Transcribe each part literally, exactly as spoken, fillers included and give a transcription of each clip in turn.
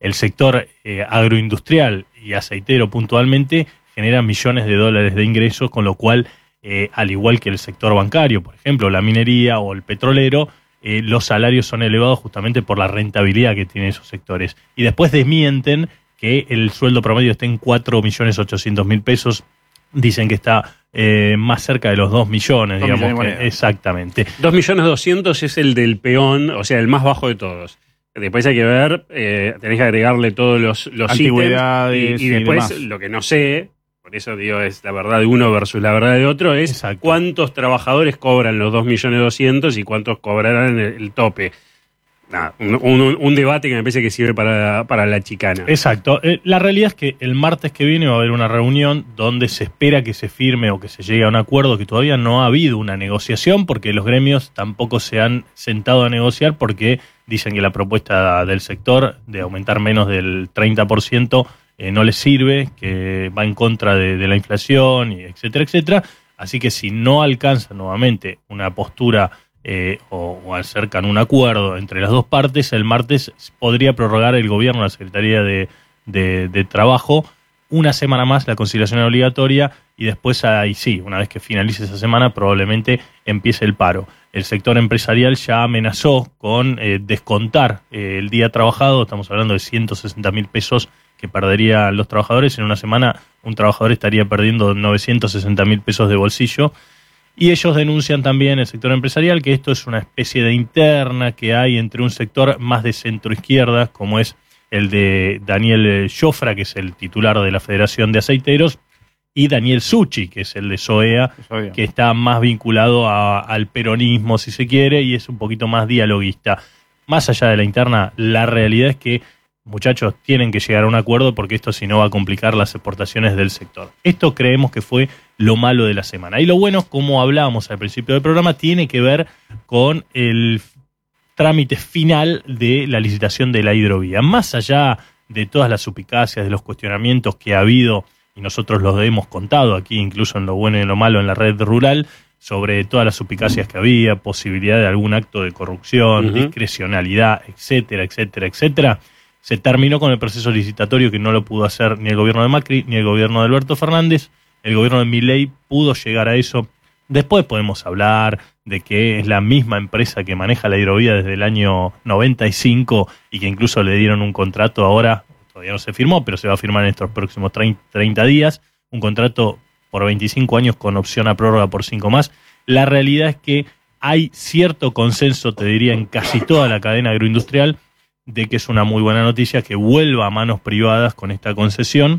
el sector eh, agroindustrial y aceitero puntualmente genera millones de dólares de ingresos, con lo cual, eh, al igual que el sector bancario, por ejemplo, la minería o el petrolero, eh, los salarios son elevados justamente por la rentabilidad que tienen esos sectores. Y después desmienten que el sueldo promedio esté en cuatro millones ochocientos mil pesos. Dicen que está eh, más cerca de los dos millones, dos digamos. millones Que, exactamente. dos millones doscientos es el del peón, o sea, el más bajo de todos. Después hay que ver, eh, tenés que agregarle todos los, los antigüedades ítems. Y, y después, y lo que no sé, por eso digo, es la verdad de uno versus la verdad de otro, es Exacto. cuántos trabajadores cobran los dos millones doscientos y cuántos cobrarán el, el tope. Nada, un, un, un debate que me parece que sirve para, para la chicana. Exacto. Eh, la realidad es que el martes que viene va a haber una reunión donde se espera que se firme o que se llegue a un acuerdo, que todavía no ha habido una negociación porque los gremios tampoco se han sentado a negociar, porque dicen que la propuesta del sector de aumentar menos del treinta por ciento eh, no les sirve, que va en contra de, de la inflación, y etcétera, etcétera. Así que si no alcanza nuevamente una postura Eh, o, o acercan un acuerdo entre las dos partes, el martes podría prorrogar el gobierno, la Secretaría de, de, de Trabajo, una semana más la conciliación obligatoria, y después ahí sí, una vez que finalice esa semana, probablemente empiece el paro. El sector empresarial ya amenazó con eh, descontar eh, el día trabajado. Estamos hablando de ciento sesenta mil pesos que perderían los trabajadores. En una semana un trabajador estaría perdiendo novecientos sesenta mil pesos de bolsillo. Y ellos denuncian también, el sector empresarial, que esto es una especie de interna que hay entre un sector más de centro-izquierda, como es el de Daniel Jofra, que es el titular de la Federación de Aceiteros, y Daniel Suchi, que es el de SOEA, que está más vinculado a, al peronismo, si se quiere, y es un poquito más dialoguista. Más allá de la interna, la realidad es que, muchachos, tienen que llegar a un acuerdo, porque esto si no va a complicar las exportaciones del sector. Esto creemos que fue lo malo de la semana. Y lo bueno, como hablábamos al principio del programa, tiene que ver con el trámite final de la licitación de la hidrovía. Más allá de todas las suspicacias, de los cuestionamientos que ha habido, y nosotros los hemos contado aquí, incluso en Lo Bueno y Lo Malo en la red rural, sobre todas las suspicacias que había, posibilidad de algún acto de corrupción, uh-huh. discrecionalidad, etcétera, etcétera, etcétera. Se terminó con el proceso licitatorio, que no lo pudo hacer ni el gobierno de Macri ni el gobierno de Alberto Fernández. El gobierno de Milei pudo llegar a eso. Después podemos hablar de que es la misma empresa que maneja la hidrovía desde el año noventa y cinco y que incluso le dieron un contrato ahora, todavía no se firmó, pero se va a firmar en estos próximos treinta días, un contrato por veinticinco años con opción a prórroga por cinco más. La realidad es que hay cierto consenso, te diría, en casi toda la cadena agroindustrial, de que es una muy buena noticia que vuelva a manos privadas con esta concesión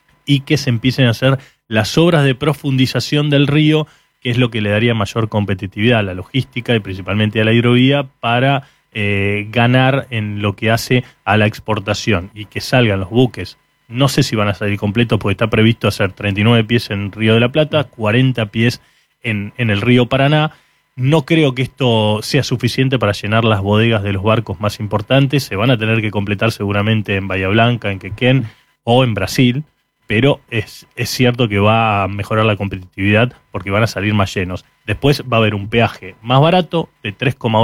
y que se empiecen a hacer las obras de profundización del río, que es lo que le daría mayor competitividad a la logística y principalmente a la hidrovía para eh, ganar en lo que hace a la exportación, y que salgan los buques. No sé si van a salir completos, porque está previsto hacer treinta y nueve pies en Río de la Plata, cuarenta pies en, en el río Paraná. No creo que esto sea suficiente para llenar las bodegas de los barcos más importantes. Se van a tener que completar seguramente en Bahía Blanca, en Quequén o en Brasil, pero es, es cierto que va a mejorar la competitividad porque van a salir más llenos. Después va a haber un peaje más barato de tres coma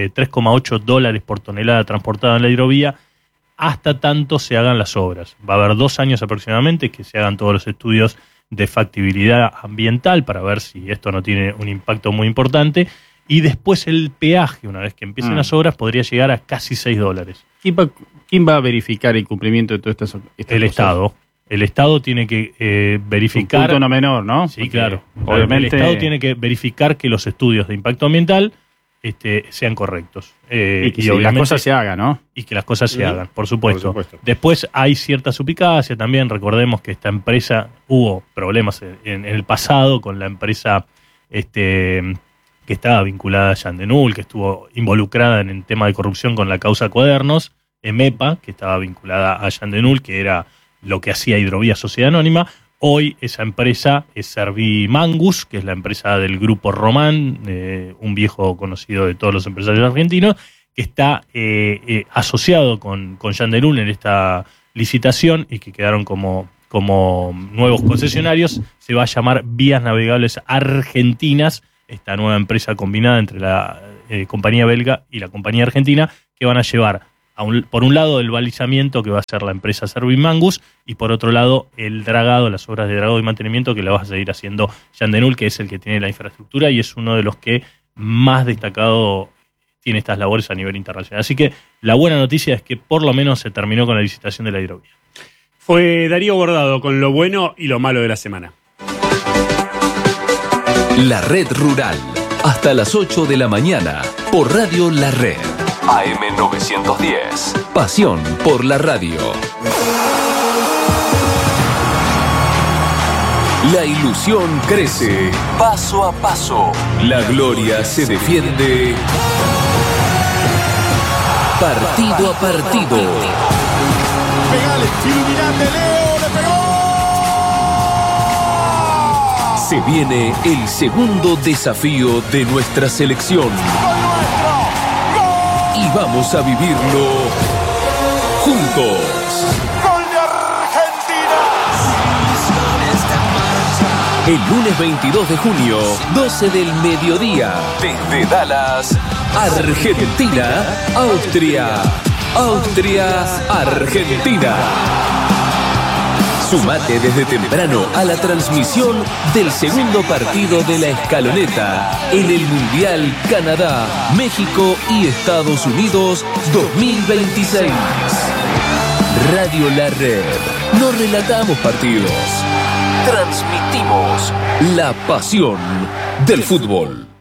ocho dólares por tonelada transportada en la hidrovía, hasta tanto se hagan las obras. Va a haber dos años aproximadamente que se hagan todos los estudios de factibilidad ambiental para ver si esto no tiene un impacto muy importante, y después el peaje, una vez que empiecen mm. las obras, podría llegar a casi seis dólares. ¿Quién va, quién va a verificar el cumplimiento de todas estas, estas El cosas? Estado. El Estado tiene que eh, verificar... Un punto no menor, ¿no? Sí, Porque claro. obviamente... El Estado tiene que verificar que los estudios de impacto ambiental este, sean correctos. Eh, y que y sí, las cosas se hagan, ¿no? Y que las cosas se sí, hagan, por supuesto. por supuesto. Después hay cierta suspicacia también. Recordemos que esta empresa, hubo problemas en, en el pasado con la empresa este, que estaba vinculada a Yandenul, que estuvo involucrada en el tema de corrupción con la causa Cuadernos, EMEPA, que estaba vinculada a Yandenul, que era lo que hacía Hidrovía Sociedad Anónima. Hoy esa empresa es Servimangus, que es la empresa del grupo Román, eh, un viejo conocido de todos los empresarios argentinos, que está eh, eh, asociado con, con Yandenul en esta licitación y que quedaron como, como nuevos concesionarios. Se va a llamar Vías Navegables Argentinas, esta nueva empresa combinada entre la eh, compañía belga y la compañía argentina, que van a llevar a un, por un lado el balizamiento que va a hacer la empresa Servimangus y por otro lado el dragado, las obras de dragado y mantenimiento que la va a seguir haciendo Jan de Null, que es el que tiene la infraestructura y es uno de los que más destacado tiene estas labores a nivel internacional. Así que la buena noticia es que por lo menos se terminó con la licitación de la hidrovía. Fue Darío Bordado con lo bueno y lo malo de la semana. La Red Rural, hasta las ocho de la mañana, por Radio La Red. A M novecientos diez. Pasión por la radio. La ilusión crece paso a paso. La gloria se defiende partido a partido. Pegale, iluminante, Leo, le pegó. Se viene el segundo desafío de nuestra selección. Y vamos a vivirlo juntos. ¡Gol de Argentina! El lunes veintidós de junio, doce del mediodía, desde Dallas, Argentina, Austria. Austria, Argentina. Sumate desde temprano a la transmisión del segundo partido de la escaloneta en el Mundial Canadá, México y Estados Unidos dos mil veintiséis. Radio La Red. No relatamos partidos. Transmitimos la pasión del fútbol.